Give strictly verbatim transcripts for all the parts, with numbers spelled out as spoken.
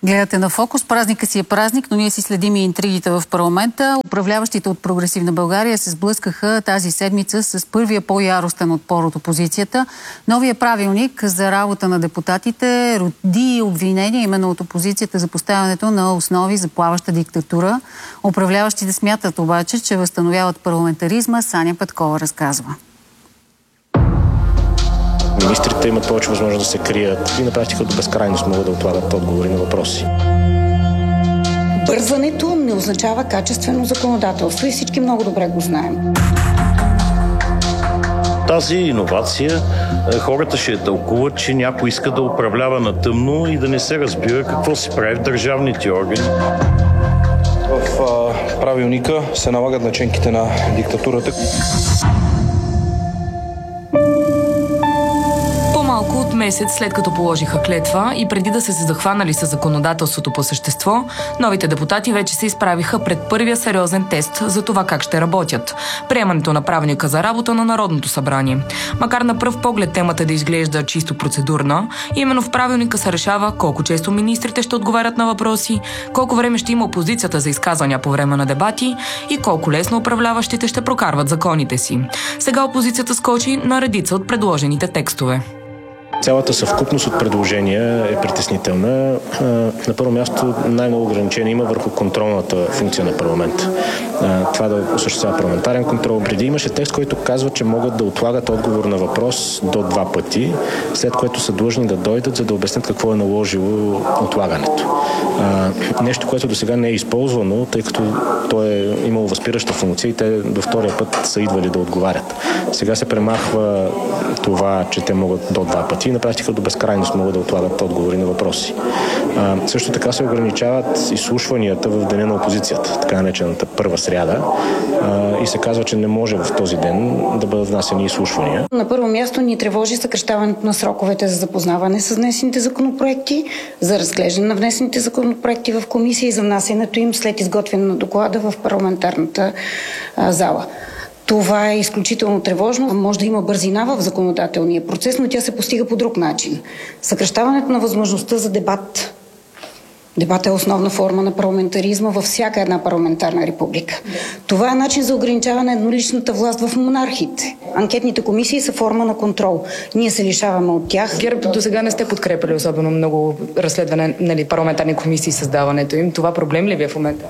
Гледате на Фокус. Празника си е празник, но ние си следим и интригите в парламента. Управляващите от Прогресивна България се сблъскаха тази седмица с първия по-яростен отпор от опозицията. Новия правилник за работа на депутатите роди обвинения именно от опозицията за поставянето на основи за плаваща диктатура. Управляващите смятат обаче, че възстановяват парламентаризма. Саня Петкова разказва. Министрите имат повече възможност да се крият и на практика до безкрайност могат да отлагат отговори на въпроси. Бързането не означава качествено законодателство и всички много добре го знаем. Тази иновация хората ще тълкуват, че някой иска да управлява на тъмно и да не се разбира какво се прави в държавните органи. В а, правилника се налагат наченките на диктатурата. Малко от месец след като положиха клетва и преди да са се захванали с законодателството по същество, новите депутати вече се изправиха пред първия сериозен тест за това как ще работят. Приемането на правилника за работа на Народното събрание. Макар на пръв поглед темата да изглежда чисто процедурна, именно в правилника се решава колко често министрите ще отговарят на въпроси, колко време ще има опозицията за изказвания по време на дебати и колко лесно управляващите ще прокарват законите си. Сега опозицията скочи на редица от предложените текстове. Цялата съвкупност от предложения е притеснителна. На първо място най-много ограничения има върху контролната функция на парламента. Това да осъществява парламентарен контрол. Преди имаше текст, който казва, че могат да отлагат отговор на въпрос до два пъти, след което са длъжни да дойдат, за да обяснят какво е наложило отлагането. Нещо, което до сега не е използвано, тъй като то е имало възпираща функция и те до втория път са идвали да отговарят. Сега се премахва това, че те могат до два пъти и на практика до безкрайност могат да отлагат отговори на въпроси. А, също така се ограничават изслушванията в деня на опозицията, така наречената първа сряда, а, и се казва, че не може в този ден да бъдат внасени изслушвания. На първо място ни тревожи съкращаването на сроковете за запознаване с внесените законопроекти, за разглеждане на внесените законопроекти в комисия и за внасянето им след изготвяне на доклада в парламентарната а, зала. Това е изключително тревожно. Може да има бързина в законодателния процес, но тя се постига по друг начин. Съкращаването на възможността за дебат. Дебат е основна форма на парламентаризма във всяка една парламентарна република. Това е начин за ограничаване на едноличната власт в монархиите. Анкетните комисии са форма на контрол. Ние се лишаваме от тях. ГЕРБ до сега не сте подкрепили особено много разследване, нали, парламентарни комисии и създаването им. Това проблем ли ви е в момента?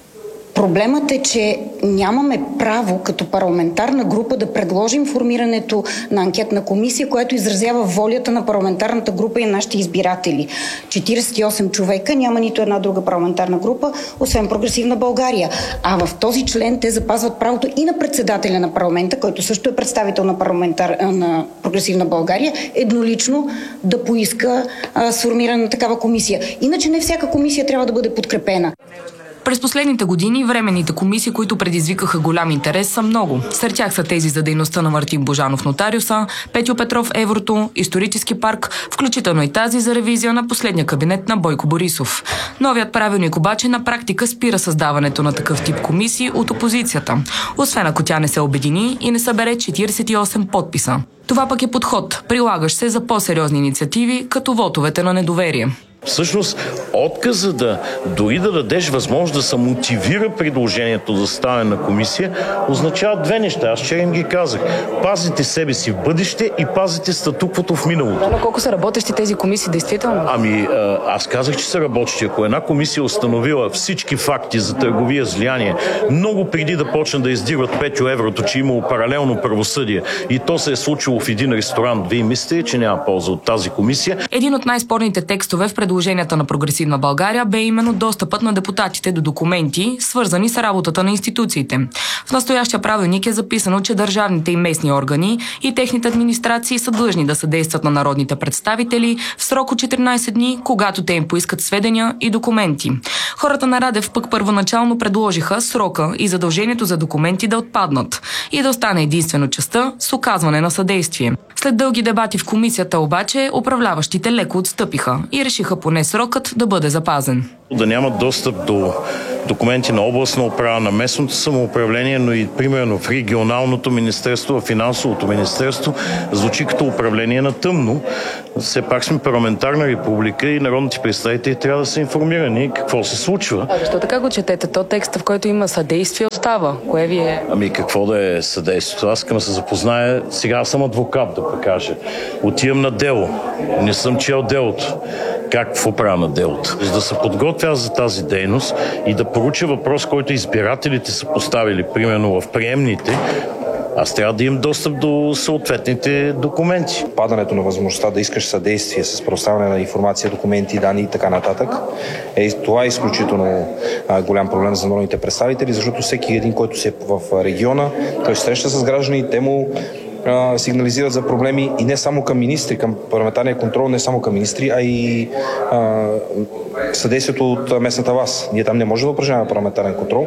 Проблемът е, че нямаме право като парламентарна група да предложим формирането на анкетна комисия, която изразява волята на парламентарната група и на нашите избиратели. четиридесет и осем човека, няма нито една друга парламентарна група, освен Прогресивна България. А в този член те запазват правото и на председателя на парламента, който също е представител на, парламентар... на Прогресивна България, еднолично да поиска а, сформиране на такава комисия. Иначе не всяка комисия трябва да бъде подкрепена. През последните години временните комисии, които предизвикаха голям интерес, са много. Сред тях са тези за дейността на Мартин Божанов нотариуса, Петьо Петров Еврото, исторически парк, включително и тази за ревизия на последния кабинет на Бойко Борисов. Новият правилник обаче на практика спира създаването на такъв тип комисии от опозицията, освен ако тя не се обедини и не събере четиридесет и осем подписа. Това пък е подход, прилагащ се за по-сериозни инициативи, като вотовете на недоверие. Всъщност, отказа да дори да дадеш възможност да се мотивира предложението за съставяне на комисия, означава две неща. Аз вчера им ги казах. Пазите себе си в бъдеще и пазите статуквото в миналото. Да, но колко са работещи тези комисии, действително? Ами, аз казах, че са работещи. Ако една комисия установила всички факти за търговия с влияние, много преди да почне да издирват Петьо Еврото, че имало паралелно правосъдие и то се е случило в един ресторант, вие мислите, че няма полза от тази комисия? Един от най-спорните текстове в предложенията на Прогресивна България бе именно достъпът на депутатите до документи, свързани с работата на институциите. В настоящия правилник е записано, че държавните и местни органи и техните администрации са длъжни да съдействат на народните представители в срок от четиринадесет дни, когато те им поискат сведения и документи. Хората на Радев пък първоначално предложиха срока и задължението за документи да отпаднат и да остане единствено частта с оказване на съдействие. След дълги дебати в комисията обаче, управляващите леко отстъпиха и решиха поне срокът да бъде запазен. Да нямат достъп до документи на областна управа, на местното самоуправление, но и примерно в регионалното министерство, в финансовото министерство, звучи като управление на тъмно. Все пак сме парламентарна република и народните представители трябва да са информирани какво се случва. А защо така го четете? То текста, в който има съдействие, остава. Кое ви е? Ами какво да е съдействието? Аз искам да се запозная. Сега аз съм адвокат, да покажа. Отивам на дело. Не съм чел делото. Как в управа на делото? За да се подготвя за тази дейност и да поруча въпрос, който избирателите са поставили, примерно в приемните, аз трябва да имам достъп до съответните документи. Падането на възможността да искаш съдействие с предоставяне на информация, документи, данни и така нататък, е, това е изключително а, голям проблем за народните представители, защото всеки един, който се е в региона, той се среща с граждани, те му а, сигнализират за проблеми и не само към министри, към парламентарния контрол, не само към министри, а и а, съдействието от местната власт. Ние там не можем да упражняваме парламентарен контрол,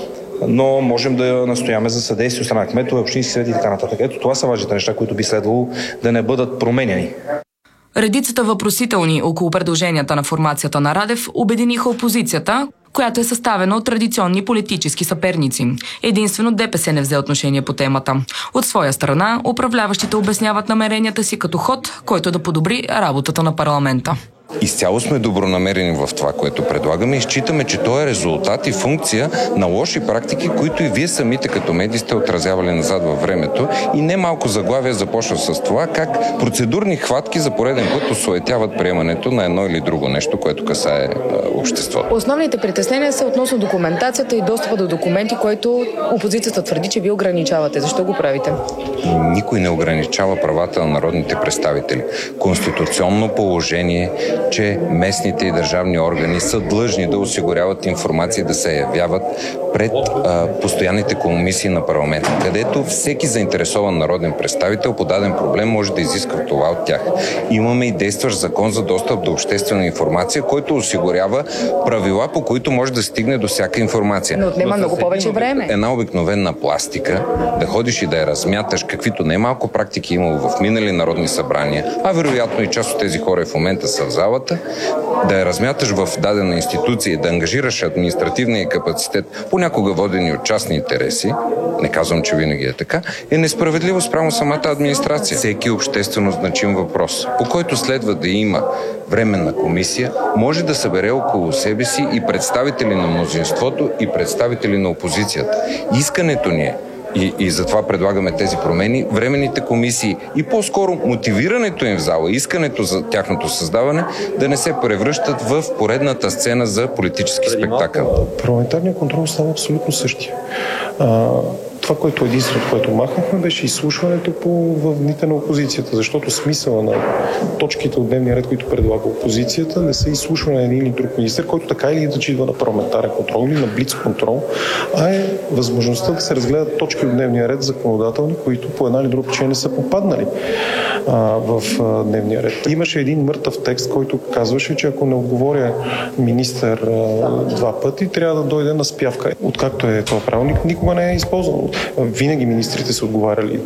но можем да настояваме за съдействие от страна на кметове, общински съвети и така нататък. Ето това са важните неща, които би следвало да не бъдат променяни. Редицата въпросителни около предложенията на формацията на Радев обединиха опозицията, която е съставена от традиционни политически съперници. Единствено ДПС не взе отношение по темата. От своя страна, управляващите обясняват намеренията си като ход, който да подобри работата на парламента. Изцяло сме добронамерени в това, което предлагаме и считаме, че то е резултат и функция на лоши практики, които и вие самите като медии сте отразявали назад във времето. И немалко заглавия започва с това как процедурни хватки за пореден път осуетяват приемането на едно или друго нещо, което касае е, обществото. Основните притеснения са относно документацията и достъпа до документи, който опозицията твърди, че ви ограничавате. Защо го правите? Никой не ограничава правата на народните представители. Конституционно положение, че местните и държавни органи са длъжни да осигуряват информация и да се явяват пред а, постоянните комисии на парламента, където всеки заинтересован народен представител по даден проблем може да изисква това от тях. Имаме и действащ закон за достъп до обществена информация, който осигурява правила, по които може да стигне до всяка информация. Но отнема много повече време. Една обикновена пластика, да ходиш и да я размяташ, каквито немалко практики имало в минали народни събрания, а вероятно и част от тези хора в момента са в залата, да я размяташ в дадена институция и да ангажираш административния капацитет, понякога водени от частни интереси, не казвам, че винаги е така, е несправедливо спрямо самата администрация. Всеки обществено значим въпрос, по който следва да има временна комисия, може да събере около себе си и представители на мнозинството, и представители на опозицията. Искането ни е, И, и затова предлагаме тези промени, временните комисии и по-скоро мотивирането им в зала, искането за тяхното създаване, да не се превръщат в поредната сцена за политически спектакъл. Парламентарният контрол става абсолютно същия. А, това, което единственото, което махнахме, беше изслушването по в дните на опозицията, защото смисъла на точките от дневния ред, които предлага опозицията, не са изслушване на един или друг министър, който така или иначе идва на парламентарен контрол или на блиц контрол, а е възможността да се разгледат точки от дневния ред законодателни, които по една или друга причина не са попаднали а, в а, дневния ред. Имаше един мъртъв текст, който казваше, че ако не отговоря министър а, два пъти, трябва да дойде на спявка. Откакто е това правилник, никога не е използвано. Винаги министрите са отговаряли,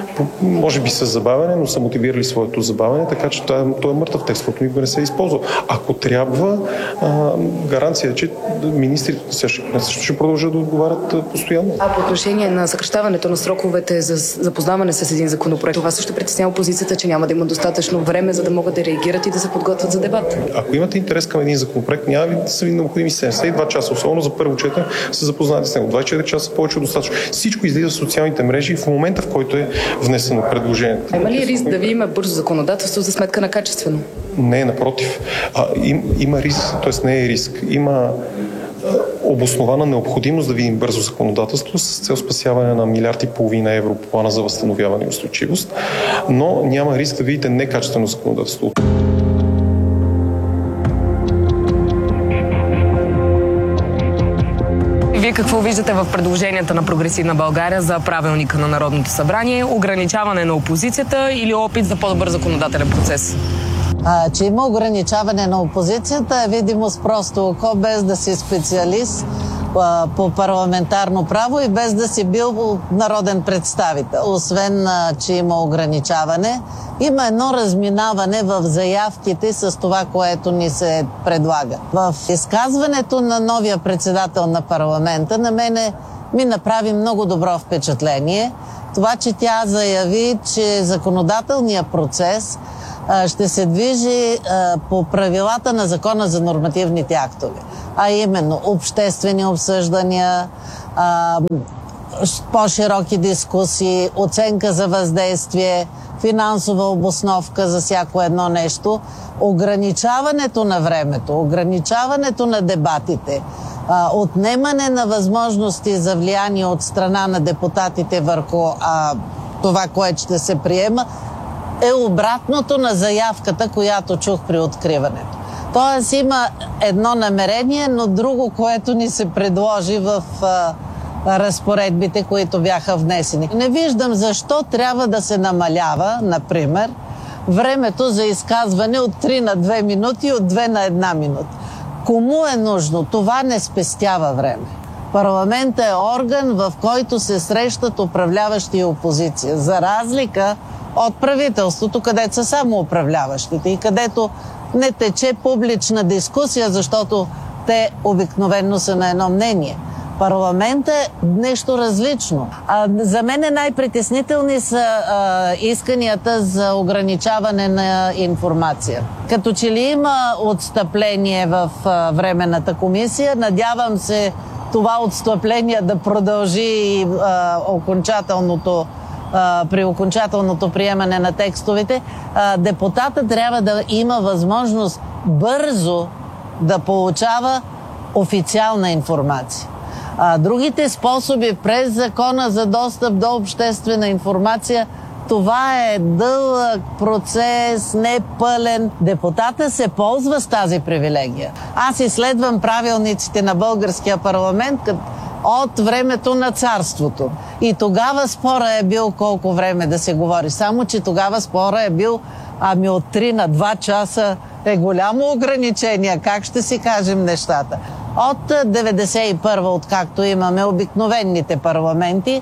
може би с забавяне, но са мотивирали своето забавяне, така че той, той е мъртъв текст, който никога не се е използвал. Ако трябва, а, гаранция, че министрите също ще продължат да отговарят постоянно. А по отношение на съкращаването на сроковете за запознаване с един законопроект, това също притеснява опозицията, че няма да има достатъчно време, за да могат да реагират и да се подготвят за дебат. Ако имате интерес към един законопроект, няма да са ви необходими седемдесет и два часа, особено за първо четене, се запознати с него. двадесет и четири часа повече от достатъчно. Всичко излиза в социалните мрежи в момента, в който е внесено предложението. Има ли риск да ви има бързо законодателство за сметка на качествено? Не, напротив. А, им, има риск, т.е. не е риск. Има обоснована необходимост да видим бързо законодателство с цел спасяване на милиард и половина евро по плана за възстановяване и устойчивост, но няма риск да видите некачествено законодателство. Вие какво виждате в предложенията на Прогресивна България за правилника на Народното събрание? Ограничаване на опозицията или опит за по-добър законодателен процес? А, че има ограничаване на опозицията е видимо с просто око, без да си специалист а, по парламентарно право и без да си бил народен представител. Освен, а, че има ограничаване, има едно разминаване в заявките с това, което ни се предлага. В изказването на новия председател на парламента на мене ми направи много добро впечатление. Това, че тя заяви, че законодателният процес а, ще се движи а, по правилата на Закона за нормативните актове, а именно обществени обсъждания, а, по-широки дискусии, оценка за въздействие, финансова обосновка за всяко едно нещо, ограничаването на времето, ограничаването на дебатите, отнемане на възможности за влияние от страна на депутатите върху а, това, което ще се приема, е обратното на заявката, която чух при откриването. Тоест има едно намерение, но друго, което ни се предложи в а, разпоредбите, които бяха внесени. Не виждам защо трябва да се намалява, например, времето за изказване от три на две минути, от две на една минута. Кому е нужно? Това не спестява време. Парламентът е орган, в който се срещат управляващи и опозиция. За разлика от правителството, където са само управляващите и където не тече публична дискусия, защото те обикновено са на едно мнение. Парламентът е нещо различно. А, за мен най-притеснителни са а, исканията за ограничаване на информация. Като че ли има отстъпление в а, Временната комисия, надявам се това отстъпление да продължи и а, окончателното а, при окончателното приемане на текстовете. А, депутата трябва да има възможност бързо да получава официална информация. А другите способи през Закона за достъп до обществена информация, това е дълъг процес, непълен. Депутата се ползва с тази привилегия. Аз изследвам правилниците на българския парламент от времето на царството. И тогава спора е бил колко време да се говори. Само, че тогава спора е бил ами от три на два часа е голямо ограничение. Как ще си кажем нещата? От деветдесет и първа, откакто имаме обикновените парламенти,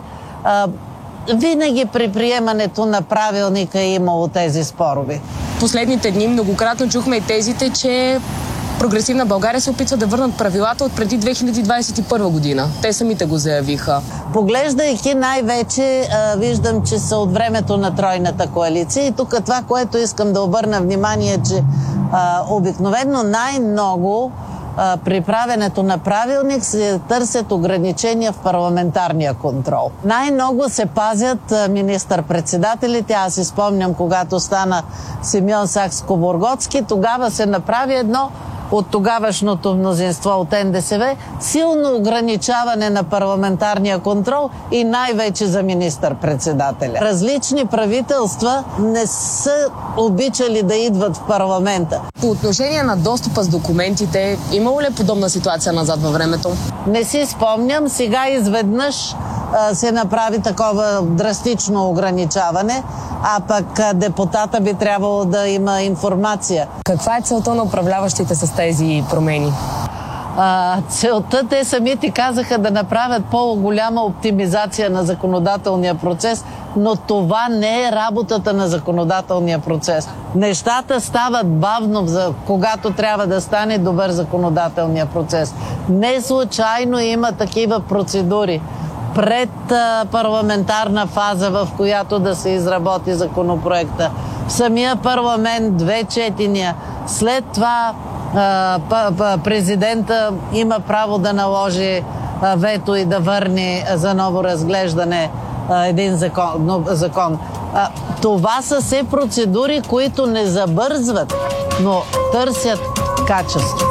винаги при приемането на правилника е имало тези спорове. Последните дни многократно чухме и тезите, че Прогресивна България се опитва да върнат правилата от преди две хиляди двадесет и първа година. Те самите го заявиха. Поглеждайки най-вече, а, виждам, че са от времето на тройната коалиция. И тук това, което искам да обърна внимание, че а, обикновено най-много а, при правенето на правилник се търсят ограничения в парламентарния контрол. Най-много се пазят а, министър-председателите. Аз си спомням, когато стана Симеон Сакскобургготски, тогава се направи едно от тогавашното мнозинство от Ен Де Се Ве, силно ограничаване на парламентарния контрол и най-вече за министър-председателя. Различни правителства не са обичали да идват в парламента. По отношение на достъпа с документите, имало ли подобна ситуация назад във времето? Не си спомням. Сега изведнъж а, се направи такова драстично ограничаване, а пък а, депутата би трябвало да има информация. Каква е целта на управляващите с тези промени? А, целта, те самите казаха да направят по-голяма оптимизация на законодателния процес, но това не е работата на законодателния процес. Нещата стават бавно, за когато трябва да стане добър законодателния процес. Не случайно има такива процедури пред а, парламентарна фаза, в която да се изработи законопроекта. В самия парламент две четения. След това а, президента има право да наложи а, вето и да върне за ново разглеждане а, един закон. закон. А, това са все процедури, които не забързват, но търсят качество.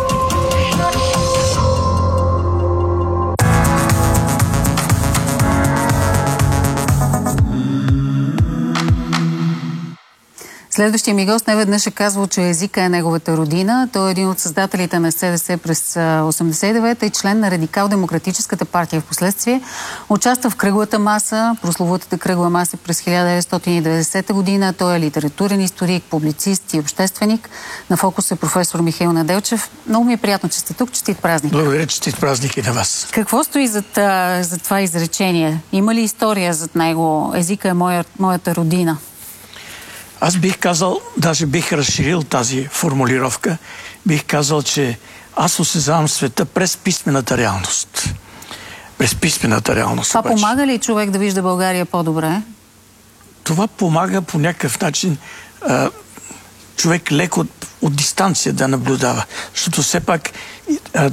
Следващия ми гост неведнъж е казвал, че езика е неговата родина. Той е един от създателите на СДС през осемдесет и девета и член на Радикал-демократическата партия в последствие. Участва в кръглата маса, прословутата кръгла маса през хиляда деветстотин и деветдесета година. Той е литературен историк, публицист и общественик. На фокус е професор Михаил Неделчев. Много ми е приятно, че сте тук. Честит празник. Благодаря, честит празник и на вас. Какво стои зад, зад това изречение? Има ли история зад него? Езика е моя, моята родина. Аз бих казал, даже бих разширил тази формулировка, бих казал, че аз осезавам света през писмената реалност. През писмената реалност. Това обаче. помага ли човек да вижда България по-добре? Това помага по някакъв начин а, човек леко от, от дистанция да наблюдава. Защото все пак а,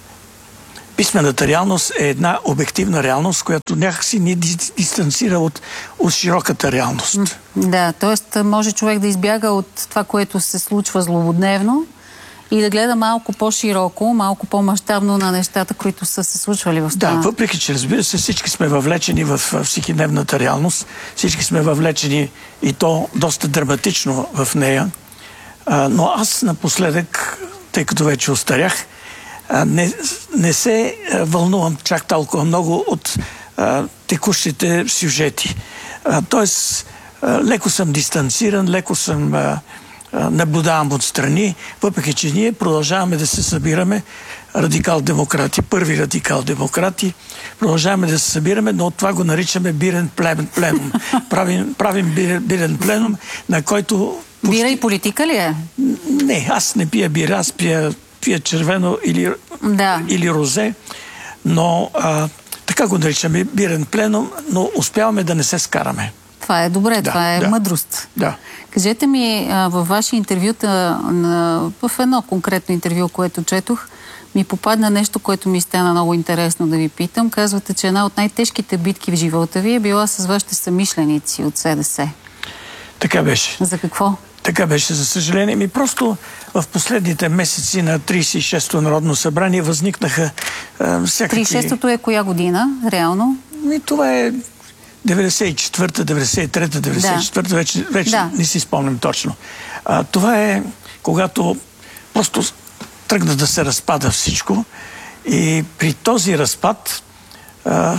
писмената реалност е една обективна реалност, която някакси ни дистанцира от, от широката реалност. Да, т.е. може човек да избяга от това, което се случва злободневно и да гледа малко по-широко, малко по-мащабно на нещата, които са се случвали в страната. Да, въпреки че, разбира се, всички сме въвлечени в всекидневната реалност, всички сме въвлечени и то доста драматично в нея, а, но аз напоследък, тъй като вече остарях, Не, не се вълнувам чак толкова много от а, текущите сюжети. А, тоест, а, леко съм дистанциран, леко съм а, а, наблюдавам отстрани, въпреки че ние продължаваме да се събираме радикал-демократи, първи радикал-демократи, продължаваме да се събираме, но от това го наричаме бирен пленум. Правим, правим бирен, бирен пленум, на който... Бира и политика ли е? Не, аз не пия бира, аз пия пия червено или, да. или розе, но а, така го наричаме бирен пленум, но успяваме да не се скараме. Това е добре, да, това е да. мъдрост. Да. Кажете ми, а, във ваши интервюта, на, в едно конкретно интервю, което четох, ми попадна нещо, което ми стана много интересно да ви питам. Казвате, че една от най-тежките битки в живота ви е била с вашите съмишленици от СДС. Така беше. За какво? Така беше, за съжаление. Ми просто в последните месеци на тридесет и шесто Народно събрание възникнаха а, всякакви... тридесет и шесто е коя година, реално? Ми, това е деветдесет и четвърта, деветдесет и трета, деветдесет и четвърта, да. вече, вече да. не си спомням точно. А, това е когато просто тръгна да се разпада всичко и при този разпад а,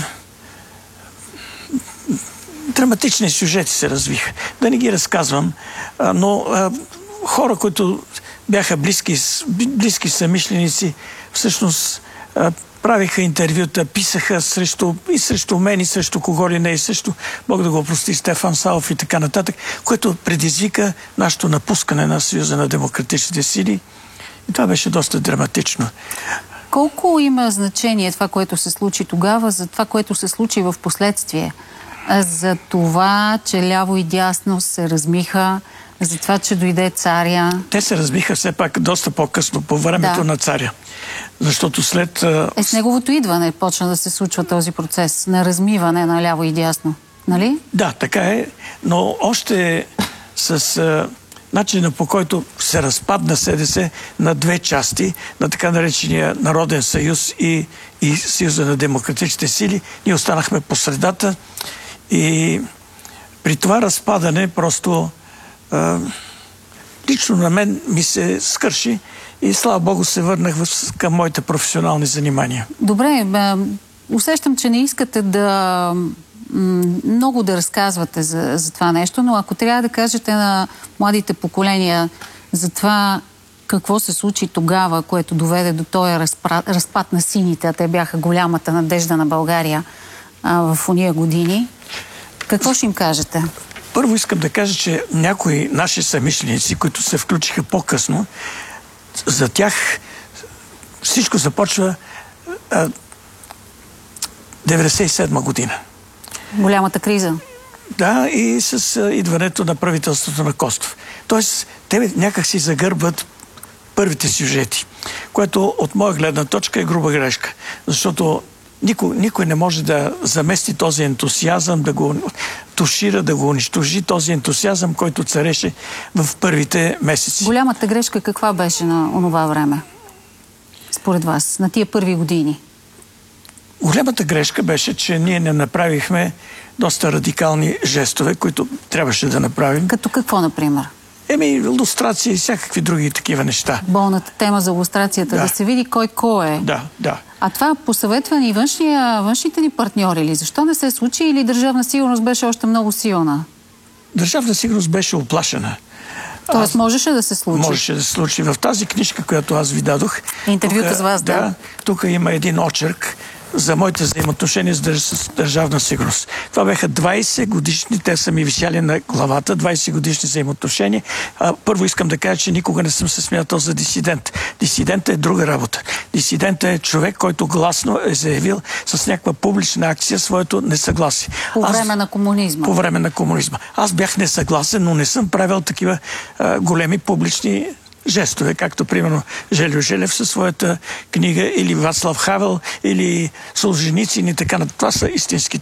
драматични сюжети се развиха. Да не ги разказвам, а, но а, хора, които бяха близки, близки съмишленици, всъщност а, правиха интервюта, писаха срещу, и срещу мен, и срещу кого ли не, и срещу, Бог да го прости, Стефан Савов и така нататък, което предизвика нашето напускане на Съюза на демократичните сили. И това беше доста драматично. Колко има значение това, което се случи тогава, за това, което се случи в последствие? За това, че ляво и дясно се размиха, за това, че дойде царя. Те се разбиха все пак доста по-късно, по времето да. на царя. Защото след... Е, с неговото идване почна да се случва този процес на размиване на ляво и дясно. Нали? Да, така е. Но още с а, начина, по който се разпадна СДС на две части, на така наречения Народен съюз и, и Съюза на демократичните сили, ние останахме по средата. И при това разпадане просто а, лично на мен ми се скърши и слава Богу се върнах в, към моите професионални занимания. Добре, бе, усещам, че не искате да много да разказвате за, за това нещо, но ако трябва да кажете на младите поколения за това какво се случи тогава, което доведе до този разпад, разпад на сините, а те бяха голямата надежда на България а, в уния години, какво ще им кажете? Първо искам да кажа, че някои наши съмишленици, които се включиха по-късно, за тях всичко започва а, деветдесет и седма година. Голямата криза. Да, и с а, идването на правителството на Костов. Тоест, те някак си загърбват първите сюжети, което от моя гледна точка е груба грешка. Защото никой, никой не може да замести този ентусиазъм, да го тушира, да го унищожи, този ентусиазъм, който цареше в първите месеци. Голямата грешка каква беше на онова време? Според вас, на тия първи години? Голямата грешка беше, че ние не направихме доста радикални жестове, които трябваше да направим. Като какво, например? Еми, иллюстрации и всякакви други такива неща. Болната тема за лустрацията, да, да се види кой кой е. Да, да. А това посъветва ни външния, външните ни партньори ли? Защо не се случи или държавна сигурност беше още много силна? Държавна сигурност беше оплашена. Тоест аз... можеше да се случи? Можеше да се случи. В тази книжка, която аз ви дадох... Интервюта тука, с вас, да. да. Тук има един очерк за моите взаимоотношения с държавна сигурност. Това бяха двайсет годишни, те са ми висяли на главата, двайсет годишни взаимоотношения. А, първо искам да кажа, че никога не съм се смятал за дисидент. Дисидентът е друга работа. Дисидентът е човек, който гласно е заявил с някаква публична акция своето несъгласие. По време Аз, на комунизма. По време на комунизма. Аз бях несъгласен, но не съм правил такива а, големи публични жестове, както примерно Желю Желев със своята книга, или Вацлав Хавел, или Солженицин и така. Това са истинските